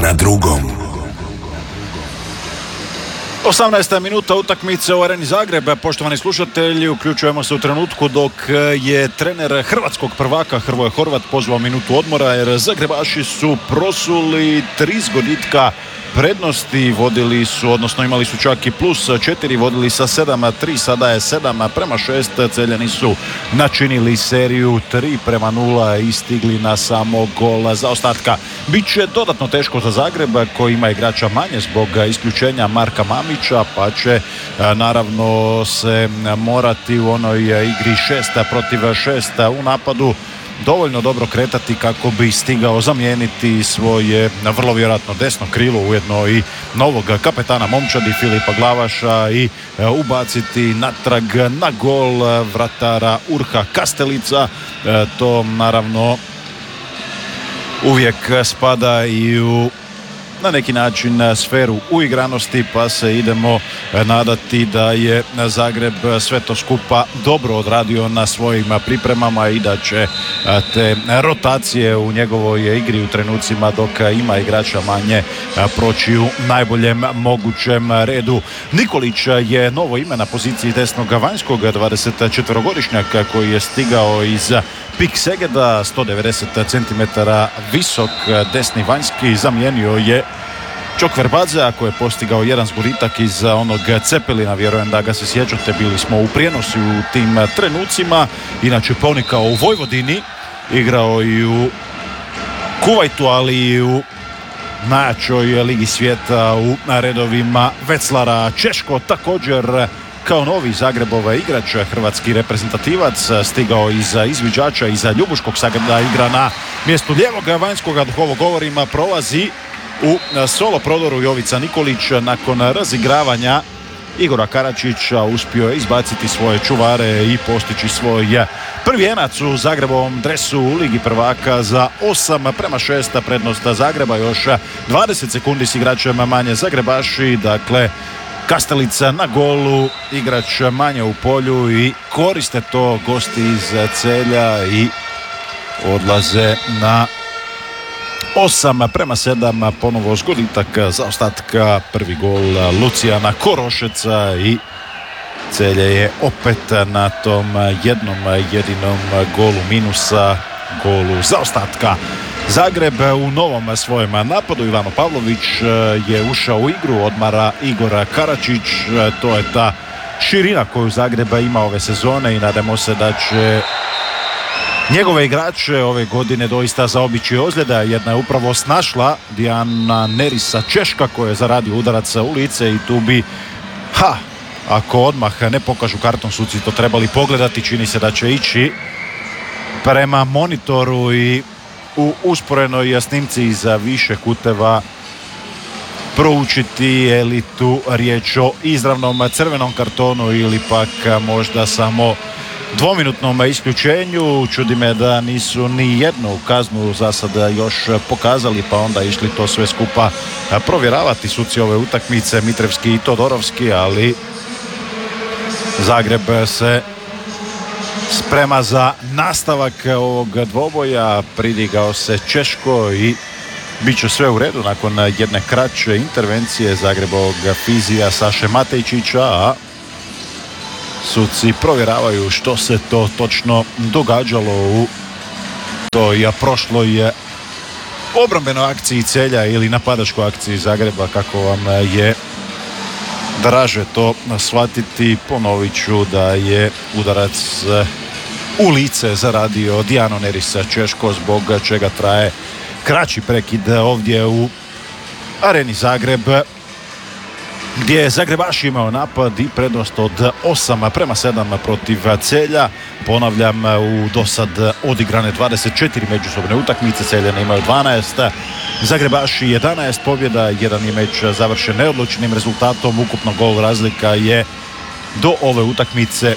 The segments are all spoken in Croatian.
na drugom. 18. minuta utakmice u Areni Zagreb. Poštovani slušatelji, uključujemo se u trenutku dok je trener hrvatskog prvaka Hrvoje Horvat pozvao minutu odmora, jer Zagrebaši su prosuli 3 zgoditka prednosti, vodili su, odnosno imali su čak i plus 4, vodili sa 7-3, sada je 7-6, Celjani su načinili seriju 3-0 i stigli na samo gol zaostatka. Biće dodatno teško za Zagreb koji ima igrača manje zbog isključenja Marka Mamića, pa će naravno se morati u onoj igri 6 protiv 6 u napadu dovoljno dobro kretati kako bi stigao zamijeniti svoje vrlo vjerojatno desno krilo, ujedno i novog kapetana momčadi Filipa Glavaša i ubaciti natrag na gol vratara Urha Kastelica. To naravno uvijek spada i u na neki način sferu uigranosti, pa se idemo nadati da je Zagreb sve to skupa dobro odradio na svojim pripremama i da će te rotacije u njegovoj igri u trenucima dok ima igrača manje proći u najboljem mogućem redu. Nikolić je novo ime na poziciji desnog vanjskog, 24-godišnjaka koji je stigao iz Pik Segeda, 190 cm visok desni vanjski, zamijenio je Čok Verbadzea koji je postigao jedan zgoditak iz onog Cepelina, vjerujem da ga se sjećate, bili smo u prijenosu u tim trenucima. Inače ponikao u Vojvodini, igrao i u Kuvajtu, ali i u najjačoj ligi svijeta u redovima Veclara. Češko također kao novi Zagrebova igrač, hrvatski reprezentativac, stigao iz izviđača, iza Ljubuškog Zagreba, igra na mjestu lijevog vanjskoga, dok ovo govorima prolazi u solo prodoru Jovica Nikolić. Nakon razigravanja Igora Karačića uspio je izbaciti svoje čuvare i postići svoj prvi jenac u Zagrebovom dresu u Ligi prvaka za 8-6 prednost Zagreba. Još 20 sekundi s igračem manje Zagrebaši, dakle Kastelica na golu, igrač manje u polju i koriste to gosti iz Celja i odlaze na 8-7, ponovo zgoditak zaostatka, prvi gol Lucijana Korošeca i Celje je opet na tom jednom jedinom golu minusa, golu zaostatka. Zagreb u novom svojem napadu, Ivano Pavlović je ušao u igru, odmara Igora Karačić. To je ta širina koju Zagreba ima ove sezone i nadamo se da će njegove igrače ove godine doista zaobići ozljeda. Jedna je upravo snašla Dijana Nerisa, Češka, koja je zaradio udarac u lice i tu bi, ako odmah ne pokažu karton, suci to trebali pogledati. Čini se da će ići prema monitoru i u usporenoj snimci iz više kuteva proučiti je li tu riječ o izravnom crvenom kartonu ili pak možda samo dvominutnom isključenju. Čudi me da nisu ni jednu kaznu za sada još pokazali, pa onda išli to sve skupa provjeravati suci ove utakmice, Mitrevski i Todorovski, ali Zagreb se sprema za nastavak ovog dvoboja. Pridigao se Češko i bit će sve u redu nakon jedne kraće intervencije Zagrebovog fizija Saše Matejčića, a suci provjeravaju što se to točno događalo u toj prošloj obrambenoj akciji Celja ili napadačkoj akciji Zagreba, kako vam je draže to shvatiti. Ponovit ću da je udarac u lice zaradio Dijano Nerisa, Češko, zbog čega traje kraći prekid ovdje u Areni Zagreb, gdje je Zagrebaš imao napad i prednost od 8-7 protiv Celja. Ponavljam, u dosad odigrane 24 međusobne utakmice, Celjani imaju 12, Zagrebaši 11 pobjeda, jedan je meč završen neodlučnim rezultatom. Ukupno gol razlika je do ove utakmice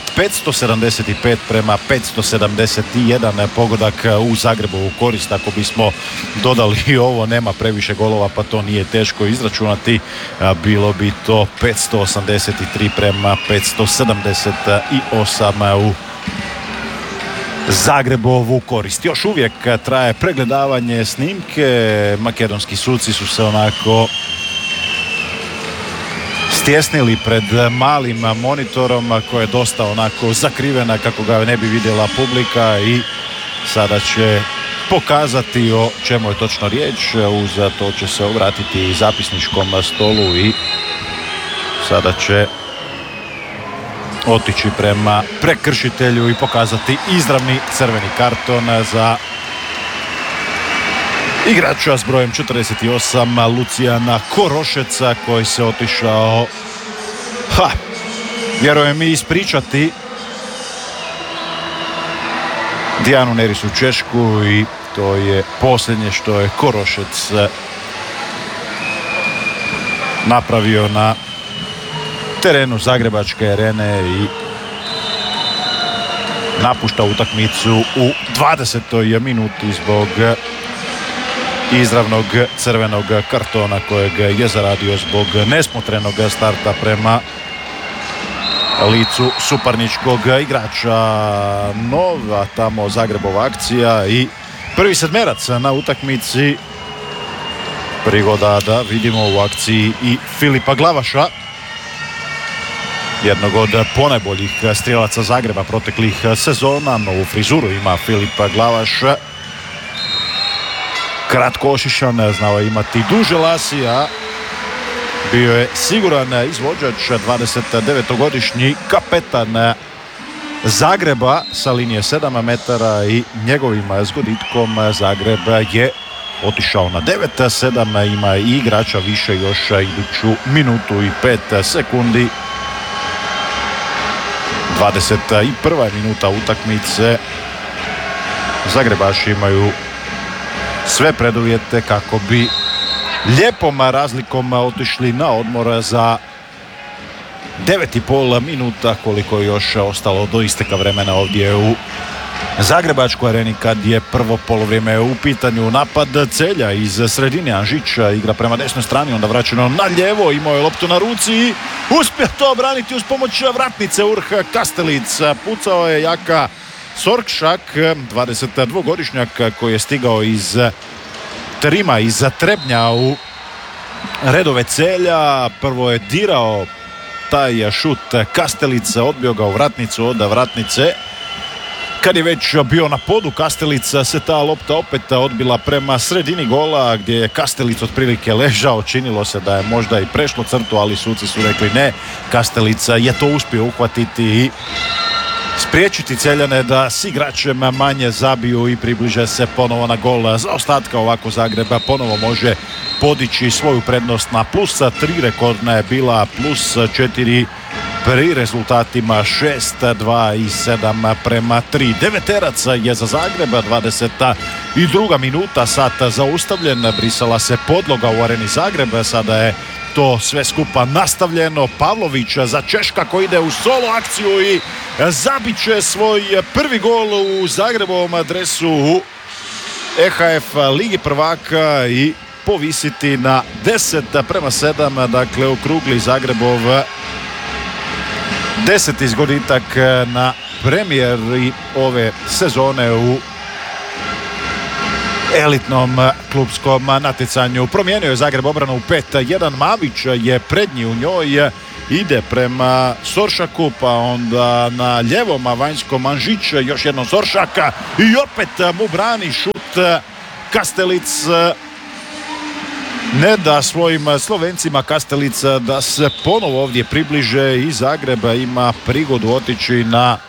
575-571 pogodak u Zagrebu u korist. Ako bismo dodali ovo, nema previše golova, pa to nije teško izračunati, bilo bi to 583-578 u Zagrebovu korist. Još uvijek traje pregledavanje snimke. Makedonski suci su se onako stjesnili pred malim monitorom koji je dosta onako zakrivena kako ga ne bi vidjela publika i sada će pokazati o čemu je točno riječ. Uz to će se obratiti zapisničkom stolu i sada će otići prema prekršitelju i pokazati izravni crveni karton za igrača s brojem 48 Lucijana Korošeca koji se otišao vjerujem i ispričati Dijanu Nerisu Češku i to je posljednje što je Korošec napravio na terenu Zagrebačke arene i napušta utakmicu u 20. minuti zbog izravnog crvenog kartona kojeg je zaradio zbog nesmotrenog starta prema licu suparničkog igrača. Nova tamo Zagrebova akcija i prvi sedmerac na utakmici. Prigoda da vidimo u akciji i Filipa Glavaša, jednog od ponajboljih strijelaca Zagreba proteklih sezona. Novu frizuru ima Filipa Glavaš. Kratko ošišan, znao je imati duže lasi, a bio je siguran izvođač, 29-godišnji kapetan Zagreba sa linije 7 metara i njegovim zgoditkom Zagreb je otišao na 9-7, ima i igrača više još iduću minutu i 5 sekundi. 21. minuta utakmice. Zagrebaši imaju sve preduvjete kako bi lijepom razlikom otišli na odmor za 9,5 minuta koliko je još ostalo do isteka vremena ovdje u Zagrebačkoj areni kad je prvo polovrijeme u pitanju. Napad Celja iz sredine, Anžić igra prema desnoj strani, onda vraćeno na lijevo, imao je loptu na ruci i uspio to obraniti uz pomoć vratnice Urh Kastelic. Pucao je Jaka Sorkšak, 22-godišnjak koji je stigao iz Trima, iz Trebnja u redove Celja. Prvo je dirao taj šut Kastelica, odbio ga u vratnicu, od vratnice. Kad je već bio na podu Kastelica, se ta lopta opet odbila prema sredini gola gdje je Kastelic otprilike ležao. Činilo se da je možda i prešlo crtu, ali suci su rekli ne. Kastelica je to uspio uhvatiti i spriječiti Celjane da s igračem manje zabiju i približe se ponovo na gol. Za ostatka ovako Zagreba ponovo može podići svoju prednost na +3, rekordna je bila +4 pri rezultatima 6-2 i 7-3. Deveterac je za Zagreba, 22. minuta, sat zaustavljen, brisala se podloga u areni Zagreba, sada je to sve skupa nastavljeno. Pavlović za Češka koji ide u solo akciju i zabit će svoj prvi gol u Zagrebovom dresu u EHF Ligi prvaka i povisiti na 10-7, dakle okrugli Zagrebov 10. zgoditak na premijeri ove sezone u elitnom klupskom natjecanju. Promijenio je Zagreb obranu u 5-1. Mavić je prednji u njoj, ide prema Soršaku, pa onda na ljevom vanjskom Anžić, još jednom Soršaka i opet mu brani šut Kastelic. Ne da svojim Slovencima Kastelic da se ponovo ovdje približe i Zagreb ima prigodu otići na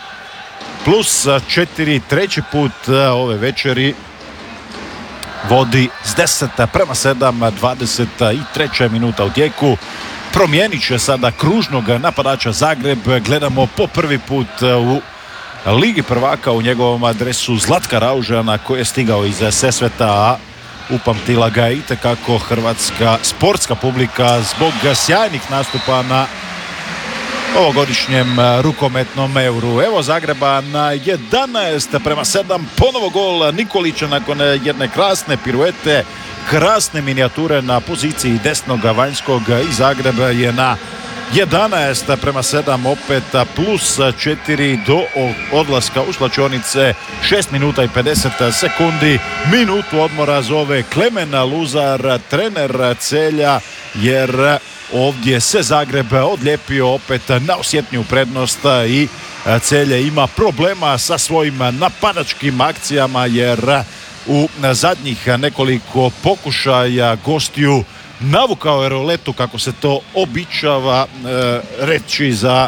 +4, treći put ove večeri. Vodi s 10-7, 23. minuta u tijeku. Promijenit će sada kružnog napadača Zagreb. Gledamo po prvi put u Ligi prvaka u njegovom adresu Zlatka Raužana koji je stigao iz Sesveta, a upamtila ga je itekako hrvatska sportska publika zbog sjajnih nastupa na ovogodišnjem rukometnom Euru. Evo Zagreba na 11-7, ponovo gol Nikolića nakon jedne krasne piruete, krasne minijature na poziciji desnog vanjskog i Zagreb je na 11:7 opet plus 4 do odlaska u slačionice, 6 minuta i 50 sekundi. Minutu odmora zove Klemen Luzar, trener Celja, jer ovdje se Zagreb odlijepio opet na osjetniju prednost i Celje ima problema sa svojim napadačkim akcijama, jer u zadnjih nekoliko pokušaja gostiju navukao je roletu, kako se to običava reći za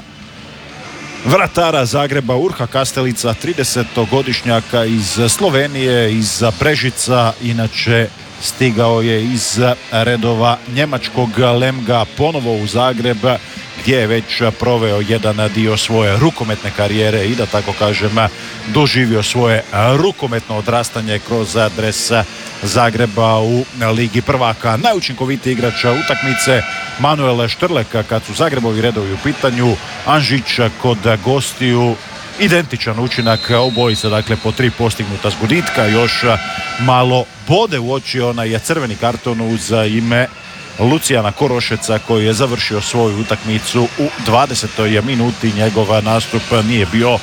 vratara Zagreba Urha Kastelica, 30-godišnjaka iz Slovenije, iz Brežica, inače stigao je iz redova njemačkog Lemga ponovo u Zagreb, gdje je već proveo jedan dio svoje rukometne karijere i, da tako kažem, doživio svoje rukometno odrastanje kroz dres Zagreba u Ligi prvaka. Najučinkovitiji igrač utakmice Manuel Štrlek kad su Zagrebovi redovi u pitanju, Anžić kod gostiju identičan učinak, obojica dakle po 3 postignuta s gubitka. Još malo bode u oči onaj crveni karton uz ime Lucijana Korošeca, koji je završio svoju utakmicu u 20. minuti. Njegov nastup nije bio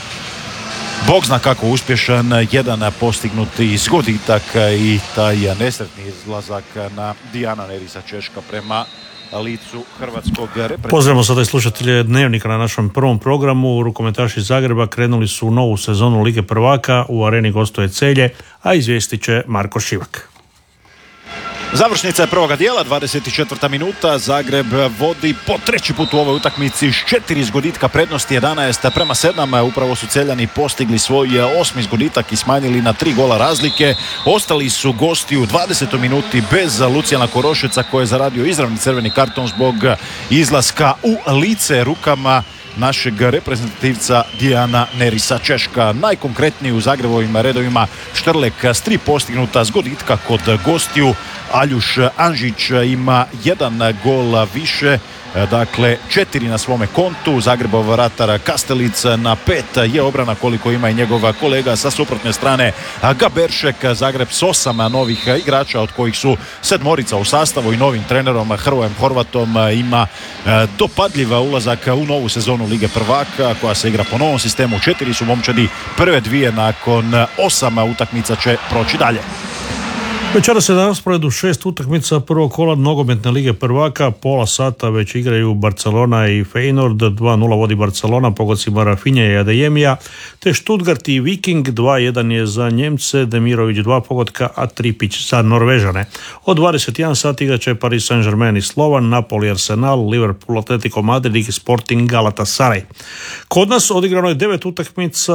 bog zna kako uspješan, jedan postignuti zgoditak i taj nesretni izlazak na Dijana Nerisa Češka prema licu hrvatskog reprezentativnog. Pozdravimo sada i slušatelje Dnevnika na našem prvom programu. Rukometaši Zagreba krenuli su u novu sezonu Lige prvaka, u areni gostuje Celje, a izvijestit će Marko Šivak. Završnica je prvoga dijela, 24. minuta. Zagreb vodi po treći put u ovoj utakmici s 4 zgoditka prednosti, 11:7. Upravo su Celjani postigli svoj 8. zgoditak i smanjili na 3 gola razlike. Ostali su gosti u 20. minuti bez Lucijana Korošeca, koji je zaradio izravni crveni karton zbog izlaska u lice rukama našeg reprezentativca Dijana Nerisa Češka. Najkonkretniji u Zagrebovim redovima Štrlek s 3 postignuta zgoditka kod gostiju. Aljuš Anžić ima 1 gol više, dakle 4 na svome kontu. Zagrebov vratar Kastelic na 5 je obrana koliko ima i njegov kolega sa suprotne strane Gaberšek. Zagreb s 8 novih igrača, od kojih su 7 u sastavu, i novim trenerom Hrvojem Horvatom ima dopadljiv ulazak u novu sezonu Lige prvaka, koja se igra po novom sistemu. 4 su momčadi, prve 2 nakon 8 utakmica će proći dalje. Večeras je na rasporedu 6 utakmica prvog kola nogometne Lige prvaka. Pola sata već igraju Barcelona i Feyenoord. 2:0 vodi Barcelona po godcima Rafinha i Adeyemija, te Stuttgart i Viking. 2:1 je za Njemce, Demirović 2 pogotka, a Tripić za Norvežane. Od 21 sati igraće Paris Saint-Germain i Slovan, Napoli Arsenal, Liverpool Atletico Madrid i Sporting Galatasaray. Kod nas odigrano je 9 utakmica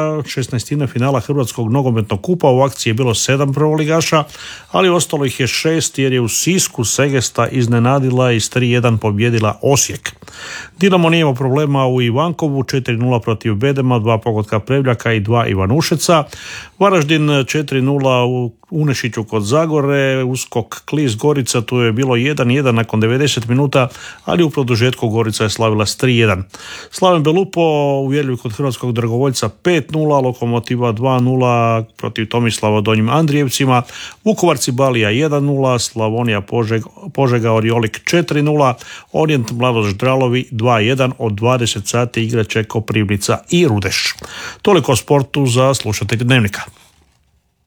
16. finala Hrvatskog nogometnog kupa. U akciji je bilo 7 prvoligaša, ali ostalo ih je 6 jer je u Sisku Segesta iznenadila i s 3:1 pobjedila Osijek. Dinamo nije imao problema u Ivankovu, 4:0 protiv Bedema, 2 pogotka Prevljaka i 2 Ivanušeca. Varaždin 4:0 u Unešiću kod Zagore. Uskok Klis Gorica, tu je bilo 1:1 nakon 90 minuta, ali u produžetku Gorica je slavila s 3:1. Slaven Belupo uvjerljiv kod hrvatskog dragovoljca 5:0, Lokomotiva 2:0 protiv Tomislava Donjim Andrijevcima, Vukovarci Balija 1:0, Slavonija Požega Oriolik 4:0, Orient Mladost Dralovi 2:1. Od 20 sati igraće Koprivnica i Rudeš. Toliko o sportu za slušatelje Dnevnika.